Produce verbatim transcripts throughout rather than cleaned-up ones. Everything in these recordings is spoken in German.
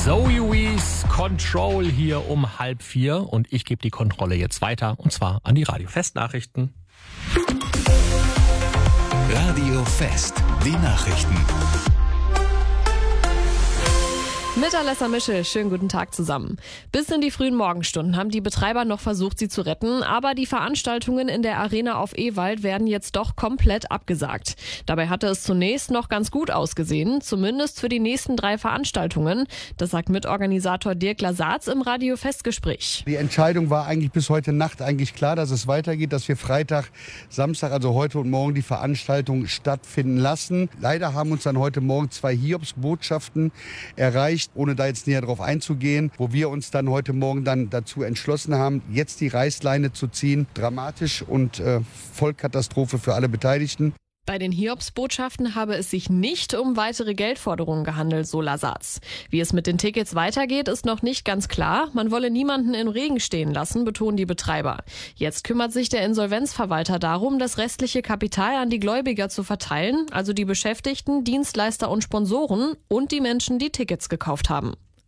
Zoe Wees Control hier um halb vier und ich gebe die Kontrolle jetzt weiter und zwar an die Radio Fest Nachrichten. Radio Fest, die Nachrichten. Mit Alessa Mischel, schönen guten Tag zusammen. Bis in die frühen Morgenstunden haben die Betreiber noch versucht, sie zu retten, aber die Veranstaltungen in der Arena auf Ewald werden jetzt doch komplett abgesagt. Dabei hatte es zunächst noch ganz gut ausgesehen, zumindest für die nächsten drei Veranstaltungen. Das sagt Mitorganisator Dirk Lasatz im Radio-Festgespräch. Die Entscheidung war eigentlich bis heute Nacht eigentlich klar, dass es weitergeht, dass wir Freitag, Samstag, also heute und morgen die Veranstaltung stattfinden lassen. Leider haben uns dann heute Morgen zwei Hiobsbotschaften erreicht, ohne da jetzt näher drauf einzugehen, wo wir uns dann heute Morgen dann dazu entschlossen haben, jetzt die Reißleine zu ziehen. Dramatisch und äh, Vollkatastrophe für alle Beteiligten. Bei den Hiobsbotschaften habe es sich nicht um weitere Geldforderungen gehandelt, so Lasatz. Wie es mit den Tickets weitergeht, ist noch nicht ganz klar. Man wolle niemanden im Regen stehen lassen, betonen die Betreiber. Jetzt kümmert sich der Insolvenzverwalter darum, das restliche Kapital an die Gläubiger zu verteilen, also die Beschäftigten, Dienstleister und Sponsoren und die Menschen, die Tickets gekauft haben.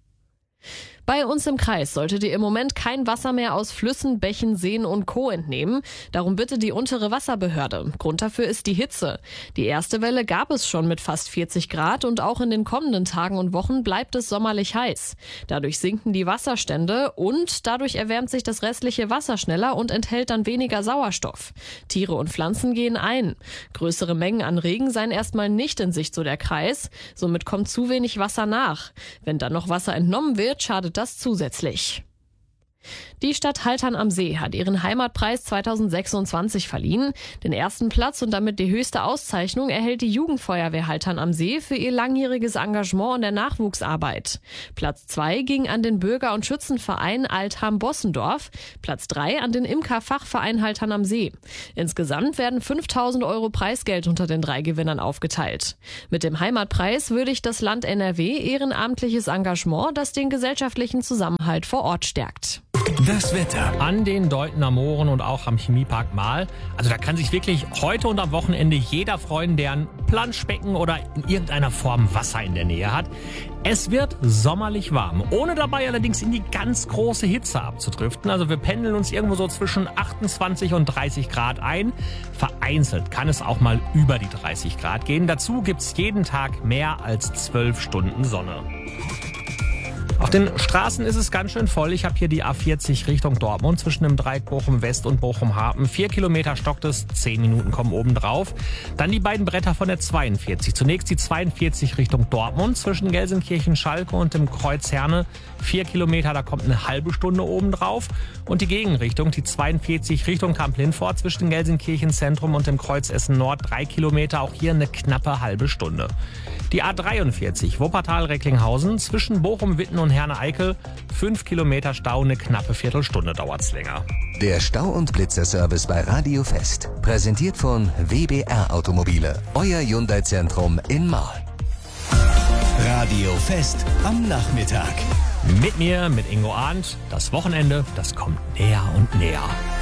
Bei uns im Kreis solltet ihr im Moment kein Wasser mehr aus Flüssen, Bächen, Seen und Co. entnehmen. Darum bitte die untere Wasserbehörde. Grund dafür ist die Hitze. Die erste Welle gab es schon mit fast vierzig Grad und auch in den kommenden Tagen und Wochen bleibt es sommerlich heiß. Dadurch sinken die Wasserstände und dadurch erwärmt sich das restliche Wasser schneller und enthält dann weniger Sauerstoff. Tiere und Pflanzen gehen ein. Größere Mengen an Regen seien erstmal nicht in Sicht, so der Kreis. Somit kommt zu wenig Wasser nach. Wenn dann noch Wasser entnommen wird, schadet das zusätzlich. Die Stadt Haltern am See hat ihren Heimatpreis zweitausendsechsundzwanzig verliehen. Den ersten Platz und damit die höchste Auszeichnung erhält die Jugendfeuerwehr Haltern am See für ihr langjähriges Engagement in der Nachwuchsarbeit. Platz zwei ging an den Bürger- und Schützenverein Altham-Bossendorf. Platz drei an den Imker-Fachverein Haltern am See. Insgesamt werden fünftausend Euro Preisgeld unter den drei Gewinnern aufgeteilt. Mit dem Heimatpreis würdigt das Land N R W ehrenamtliches Engagement, das den gesellschaftlichen Zusammenhalt vor Ort stärkt. Das Wetter. An den Deutener Mooren und auch am Chemiepark Mahl. Also da kann sich wirklich heute und am Wochenende jeder freuen, der ein Planschbecken oder in irgendeiner Form Wasser in der Nähe hat. Es wird sommerlich warm, ohne dabei allerdings in die ganz große Hitze abzudriften. Also wir pendeln uns irgendwo so zwischen achtundzwanzig und dreißig Grad ein. Vereinzelt kann es auch mal über die dreißig Grad gehen. Dazu gibt's jeden Tag mehr als zwölf Stunden Sonne. Auf den Straßen ist es ganz schön voll. Ich habe hier die A vierzig Richtung Dortmund zwischen dem Dreieck Bochum West und Bochum Hafen. Vier Kilometer stockt es, zehn Minuten kommen oben drauf. Dann die beiden Bretter von der zweiundvierzig. Zunächst die zweiundvierzig Richtung Dortmund zwischen Gelsenkirchen-Schalke und dem Kreuz Herne. Vier Kilometer, da kommt eine halbe Stunde oben drauf. Und die Gegenrichtung, die zweiundvierzig Richtung Kamp-Lindfort zwischen Gelsenkirchen-Zentrum und dem Kreuz Essen Nord. Drei Kilometer, auch hier eine knappe halbe Stunde. Die A dreiundvierzig Wuppertal-Recklinghausen zwischen Bochum-Witten und Herne-Eickel. Fünf Kilometer Stau, eine knappe Viertelstunde dauert's länger. Der Stau- und Blitzerservice bei Radio Fest. Präsentiert von W B R Automobile. Euer Hyundai-Zentrum in Mahl. Radio Fest am Nachmittag. Mit mir, mit Ingo Arndt. Das Wochenende, das kommt näher und näher.